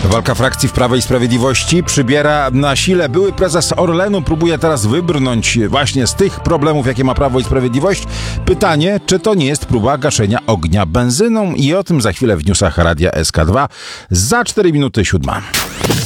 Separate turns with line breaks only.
Walka frakcji w Prawie i Sprawiedliwości przybiera na sile. Były prezes Orlenu próbuje teraz wybrnąć właśnie z tych problemów, jakie ma Prawo i Sprawiedliwość. Pytanie, czy to nie jest próba gaszenia ognia benzyną? I o tym za chwilę w newsach Radia SK2 za 4 minuty 7.